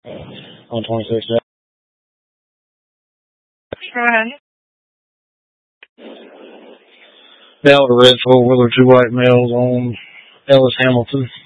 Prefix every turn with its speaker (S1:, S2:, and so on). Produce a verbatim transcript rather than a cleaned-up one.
S1: On twenty-six.
S2: Go ahead.
S1: Now the red four-wheeler, two white males on Ellis Hamilton.